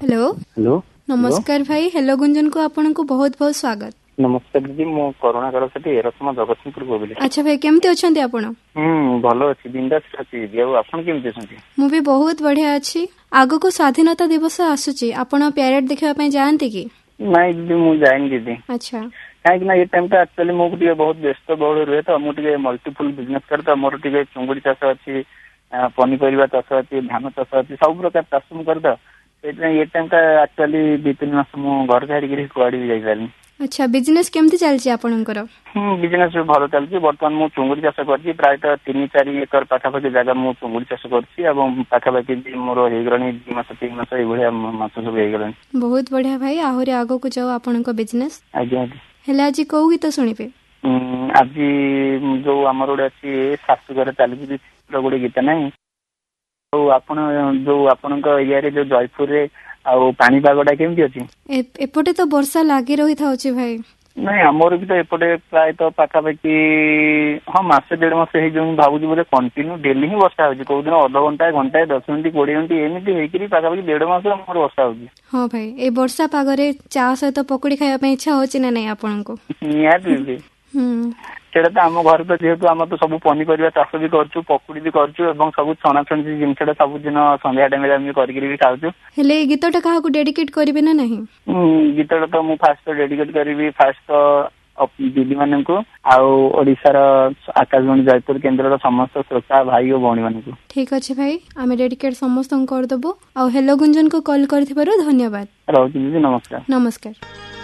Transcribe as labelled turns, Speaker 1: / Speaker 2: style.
Speaker 1: Hello
Speaker 2: hello
Speaker 1: नमस्कार भाई। Hello Gunjan को आपन को बहुत बहुत स्वागत।
Speaker 2: नमस्कार दीदी, मो करुणाकर सेठी एरसमा जगतसिंहपुर बोली।
Speaker 1: अच्छा भाई, केमती अछंती आपण?
Speaker 2: भलो अछि, बिंदास अछि दीदी। आ आपण केमती अछंती?
Speaker 1: मु भी बहुत बढ़िया अछि। आगो को स्वाधीनता दिवस आसुची, आपण पैरेड देखिबा पय जानते कि?
Speaker 2: नहीं दीदी, मु जाइन दीदी।
Speaker 1: अच्छा,
Speaker 2: काहे ना ये टाइम ता एक्चुअली मो टिके बहुत व्यस्त बहुल रहे तो मु टिके मल्टीपल बिजनेस करता। मोर टिके चुंगुड़ी चाष अछि, पनीपरिबा चाष अछि, धान चाष अछि, सब प्रकार चाष मु करता। ये टाइम ता एक्चुअली 2-3 मास मु घर छाड़ी के कुआडी भी जाई पारनी।
Speaker 1: अच्छा, बिजनेस केमती चलची आपनकर?
Speaker 2: बिजनेस भलो चलची। बर्तमान मु चुंगुड़ी चाष करची, प्राय 3-4 एकर पाखापाखि जगह मु चुंगुड़ी चाष करची एवं पाखापाखि मोर हेगरणी 2 मास 3 मास ए भलिया मास सब हेगरणी।
Speaker 1: बहुत बढ़िया भाई। आहुरी आगो को जाओ आपनकर बिजनेस।
Speaker 2: आज्ञा
Speaker 1: हेला आज को गीत सुनिबे?
Speaker 2: आज जो आमर गोटे अच्छी शाशुघर चली गोटे गीत नहीं तो आपण जो आपण एरिया जो जयपुर रे पाणीपागटा केमती अच्छी?
Speaker 1: एपटे तो वर्षा लगी रही था भाई।
Speaker 2: नहीं आमर भी तो एपटे प्राय तो पाखापाखि हाँ मासे 1.5 मास भावुँ बोले कंटिन्यू डेली ही वर्षा होगी। कौ दिन अध घंटा घंटा 10 मिनिट 20 मिनिट एमती होकर पाखापाखि 1.5 मास मोर वर्षा होगी।
Speaker 1: हाँ भाई, ए वर्षा पागरे चा सहित पकोड़ी खाया इच्छा होची ना नहीं आपनको?
Speaker 2: निहाती सेटा तो आम घर तो जेहेतु आम तो सब पनीपरिया चाष भी करछु, पकुड़ी भी करछु एवं सब छणाछणी जिनसटा सब दिन संध्या टाइम रे करके भी खाउछु।
Speaker 1: हेले ए गीतटा काहाकू डेडिकेट करिवे ना नहीं?
Speaker 2: गीतटा तो मु फास्ट डेडिकेट करिवि फास्ट दीदी माननकु आउ ओडिशार आकाशवाणी जयपुर केंद्र समस्त श्रोता भाई और भौणी माननकु।
Speaker 1: ठीक अच्छे भाई, आमे डेडिकेट समस्त कर दबो। आ हेलो गुंजन को कॉल करथिबारो धन्यवाद।
Speaker 2: रहउछि दीदी, नमस्कार।
Speaker 1: नमस्कार।